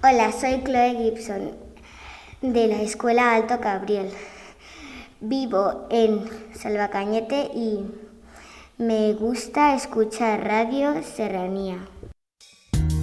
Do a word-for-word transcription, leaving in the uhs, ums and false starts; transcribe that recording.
Hola, soy Chloe Gibson de la Escuela Alto Cabriel. Vivo en Salvacañete y me gusta escuchar Radio Serranía.